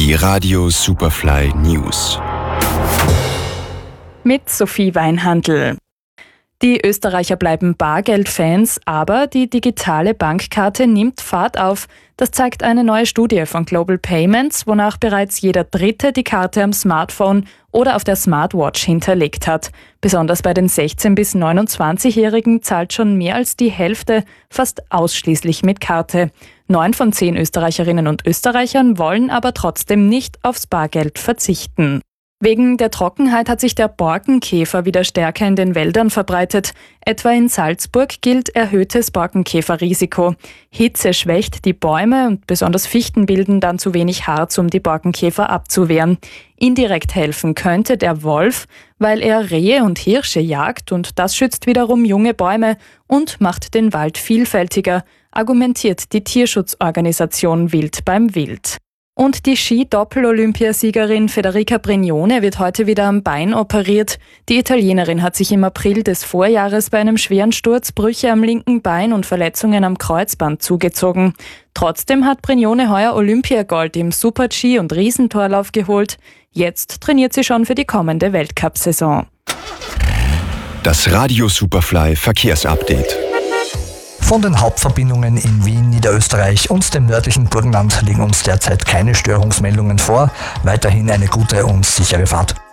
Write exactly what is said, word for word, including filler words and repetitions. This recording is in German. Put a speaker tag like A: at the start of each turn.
A: Die Radio Superfly News.
B: Mit Sophie Weinhandl. Die Österreicher bleiben Bargeldfans, aber die digitale Bankkarte nimmt Fahrt auf. Das zeigt eine neue Studie von Global Payments, wonach bereits jeder Dritte die Karte am Smartphone oder auf der Smartwatch hinterlegt hat. Besonders bei den sechzehn- bis neunundzwanzigjährigen zahlt schon mehr als die Hälfte fast ausschließlich mit Karte. Neun von zehn Österreicherinnen und Österreichern wollen aber trotzdem nicht aufs Bargeld verzichten. Wegen der Trockenheit hat sich der Borkenkäfer wieder stärker in den Wäldern verbreitet. Etwa in Salzburg gilt erhöhtes Borkenkäferrisiko. Hitze schwächt die Bäume und besonders Fichten bilden dann zu wenig Harz, um die Borkenkäfer abzuwehren. Indirekt helfen könnte der Wolf, weil er Rehe und Hirsche jagt und das schützt wiederum junge Bäume und macht den Wald vielfältiger, argumentiert die Tierschutzorganisation Wild beim Wild. Und die Ski-Doppel-Olympiasiegerin Federica Brignone wird heute wieder am Bein operiert. Die Italienerin hat sich im April des Vorjahres bei einem schweren Sturz Brüche am linken Bein und Verletzungen am Kreuzband zugezogen. Trotzdem hat Brignone heuer Olympiagold im Super-G und Riesentorlauf geholt. Jetzt trainiert sie schon für die kommende Weltcup-Saison.
A: Das Radio Superfly Verkehrsupdate.
C: Von den Hauptverbindungen in Wien, Niederösterreich und dem nördlichen Burgenland liegen uns derzeit keine Störungsmeldungen vor. Weiterhin eine gute und sichere Fahrt.